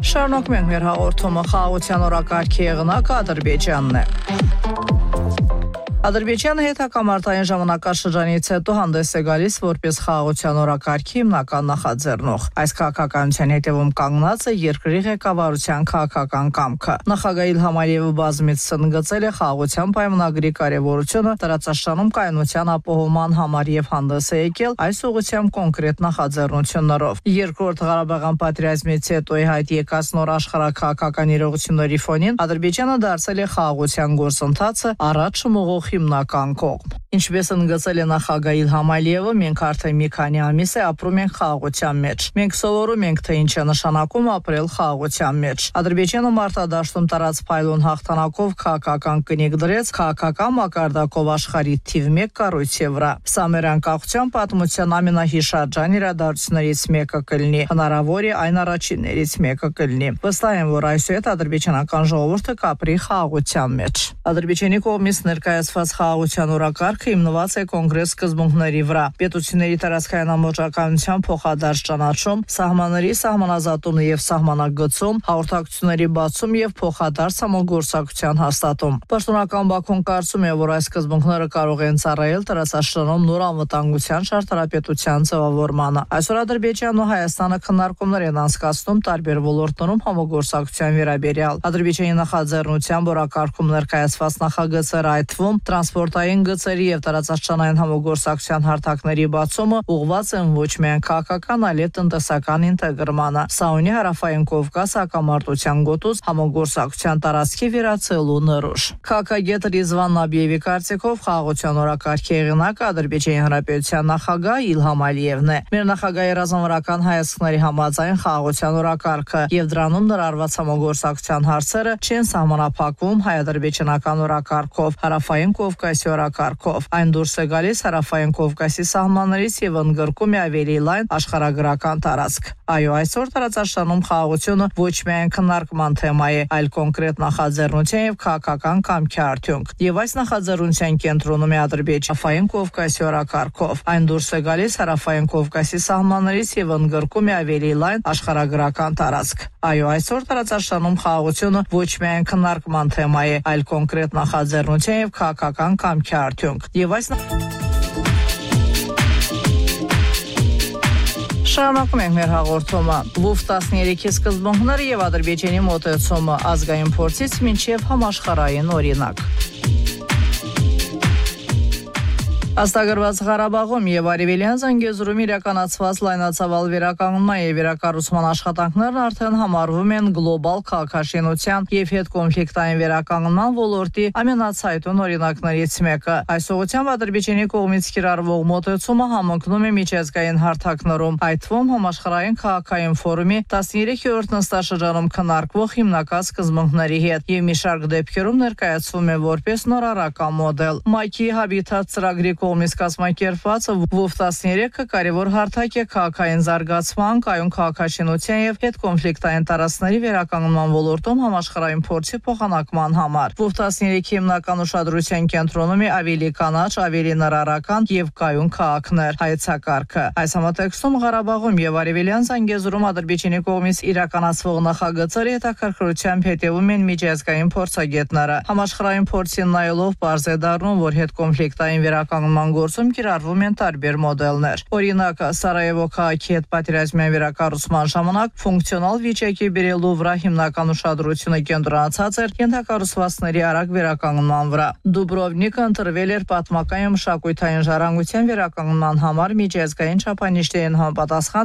Շարունակում ենք մեր հաղորդումը խաղաղության օրակարգի եղնակ Ադրբեջանն է։ Ադրբեջանը հետհակամարտային ժամանակաշրջանից հետո հանդես է գալիս որպես խաղաղության օրակարգի հիմնական նախաձեռնող։ Այս քաղաքականության հետևում կանգնած է երկրի ղեկավարության քաղաքական կամքը։ Նախագահ Իլհամ Ալիևը բազմից ընդգծել է խաղաղության պայմանագրի կարևորությունը տարածաշրջանում կայունության ապահովման համար եւ հանդես է եկել այս ուղղությամբ կոնկրետ նախաձեռնություններով։ Երկրորդ Ղարաբաղյան պատերազմից հետո հայտ եկած նոր աշխարհաքաղաքական իրողությունների ֆոնին Ադրբեջանը դարձել է խաղաղության գործընթացը առաջ մղող հիմնական կողմ։ Ինչպես ընդգծել է նախագահ Իլհամ Ալիևը, մենք արդեն մի քանի ամիս է ապրում ենք խաղաղության մեջ։ Մենք սովորում ենք, թե ինչ է նշանակում ապրել խաղաղության մեջ։ Ադրբեջանը մարտադաշտում տարած փայլուն հաղթանակով քաղաքական կնիկ դրեց քաղաքական մակարդակով աշխարհի թիվ 1 կառույցի վրա։ Սա մեր անկախության պատմության ամենահիշարժան իրադարձություններից մեկը կլինի, հնարավոր է այն առաջիններից մեկը կլինի։ Վստահ եմ, որ այսուհետ ադրբեջանական ժողովուրդը կապրի խաղաղության մեջ։ Ադրբեջանի կողմից ներկայացված խաղաղության օրակարգը հիմնված է կոնկրետ սկզբունքների վրա։ Պետությունների տարածքային ամբողջականության փոխադարձ ճանաչում, սահմանների սահմանազատում եւ սահմանագծում, հաղորդակցությունների բացում եւ փոխադարձ համագործակցության հաստատում։ Պաշտոնական Բաքուն կարծում է, որ այս սկզբունքները կարող են ծառայել տարածաշրջանում նոր անվտանգության շարժարապետության ձևավորմանը։ Այսօր Ադրբեջանն ու Հայաստանը քննարկումներ են անցկացնում տարբեր ոլորտներում համագործակցության վերաբերյալ։ Ադրբեջանի նախաձեռնությամբ օրակարգում ներկայացված նախագծերը, այդ թվում տրանսպորտային գծերի եւ տարածաշրջանային համագործակցության հարթակների բացումը ուղղված են ոչ միայն քաղաքական, այլև տնտեսական ինտեգրմանը։ Սա ունի Հարավային Կովկաս հակամարտության գոտուց համագործակցության տարածքի վերացելու նորոշ։ Քաղաքագետ Ռիզվան Նաբիևի կարծիքով խաղաղության օրակարգի եղանակը Ադրբեջանի Հանրապետության նախագահ Իլհամ Ալիևն է։ Մեր նախագահի ռազմավարական հայացքների համաձայն խաղաղության օրակարգը եւ դրանում ներառված համագործակցության հարցերը չեն սահմանափակվում հայ-ադրբեջանական օրակարգով, Հարավային Կովկասի օրակարգով։ Այն դուրս է գալիս Հարավային Կովկասի սահմաններից եւ ընդգրկում է ավելի լայն աշխարհագրական տարածք։ Այո, այսօր տարածաշրջանում խաղաղությունը ոչ միայն քննարկման թեմա է, այլ կոնկրետ նախաձեռնության եւ քաղաքական կամքի արդյունք։ Եվ այս նախաձեռնության կենտրոնում է Ադրբեջանի Կովկասի օրակարգով։ Այն դուրս է գալիս Հարավային Կովկասի սահմաններից եւ ընդգրկում է ավելի լայն աշխարհագրական տարածք։ Այո, այսօր տարածաշրջանում խաղաղությունը ոչ միայն քննարկման թեմա է, այլ կոնկրետ նախաձեռնության եւ քաղաքական կամքի արդյունք։ Եվ այս Շարունակում ենք մեր հաղորդումը։ Լուֆ-13-ի սկզբունքները եւ Ադրբեջանի մոտեցումը ազգային փորձից մինչեւ համաշխարհային օրինակ։ Աստղագրված Ղարաբաղում եւ Արևելյան Զանգեզուրում իրականացված լայնածավալ վերականգնման եւ վերակառուցման աշխատանքներն արդեն համարվում են գլոբալ քաղաքաշինության եւ հետկոնֆլիկտային վերականգնման ոլորտի ամենացայտուն օրինակներից մեկը։ Այս ուղղությամբ Ադրբեջանի կողմից կիրառվող մոտեցումը համընկնում է միջազգային հարթակներում, այդ թվում համաշխարհային քաղաքային ֆորումի 13-րդ նստաշրջանում քննարկվող հիմնական սկզբունքների հետ եւ մի շարք դեպքերում ներկայացվում է որպես նորարարական մոդել։ Մայքի Habitat ծրագրի կողմից կազմակերպված Լուֆ-13-ը կարևոր հարթակ է քաղաքային զարգացման, կայուն քաղաքաշինության եւ հետկոնֆլիկտային տարածքների վերականգնման ոլորտում համաշխարհային փորձի փոխանակման համար։ Լուֆ-13-ի հիմնական ուշադրության կենտրոնում է ավելի կանաչ, ավելի նորարարական եւ կայուն քաղաքներ հայեցակարգը։ Այս համատեքստում Ղարաբաղում եւ Արևելյան Զանգեզուրում Ադրբեջանի կողմից իրականացվող նախագծերը հետաքրքրությամբ հետևում են միջազգային փորձագետները։ Համաշխարհային փորձին նայելով բարձ է դառնում, որ հետկոնֆլիկտային վերականգնման գործում կիրառվում են տարբեր մոդելներ։ Օրինակ, Սարայևո քաղաքի հետ պատերազմյան վերակառուցման ժամանակ ֆունկցիոնալ վիճակի բերելու վրա հիմնական ուշադրությունը կենտրոնացած էր ենթակառուցվածքների արագ վերականգնման վրա։ Դուբրովնիկը ընտրվել էր պատմական եւ մշակութային ժառանգության վերականգնման համար միջազգային չափանիշներին համապատասխան